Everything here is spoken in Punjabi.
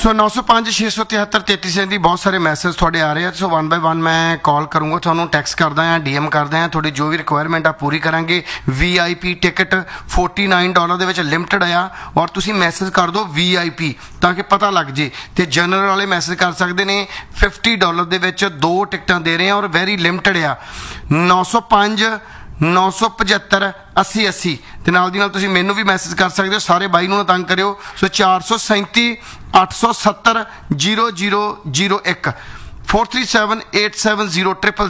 सो 905 673 33 बहुत सारे मैसेज थोड़े आ रहे हैं। सो वन बाय वन मैं कॉल करूँगा, थोड़ा टैक्स करदा हाँ, DM करदा हाँ, थोड़ी जो भी रिक्वायरमेंट आ पूरी करांगे। VIP टिकट $49 ਦੇ ਵਿੱਚ ਲਿਮਟਡ ਆ ਔਰ ਤੁਸੀਂ ਮੈਸੇਜ ਕਰ ਦਿਓ VIP ਤਾਂ ਕਿ ਪਤਾ ਲੱਗ ਜੇ। ਤੇ ਜਨਰਲ ਵਾਲੇ ਮੈਸੇਜ ਕਰ ਸਕਦੇ ਨੇ। $50 ਦੇ ਵਿੱਚ 2 ਟਿਕਟਾਂ ਦੇ ਰਹੇ ਆ ਔਰ ਵੈਰੀ ਲਿਮਟਡ ਆ। 905 975 80 80 ਤੇ ਨਾਲ ਦੀ ਨਾਲ ਤੁਸੀਂ ਮੈਨੂੰ ਵੀ ਮੈਸੇਜ ਕਰ ਸਕਦੇ ਹੋ। ਸਾਰੇ ਬਾਈ ਨੂੰ ਨਾ ਤੰਗ ਕਰਿਓ। ਸੋ 437 870 0001 437 870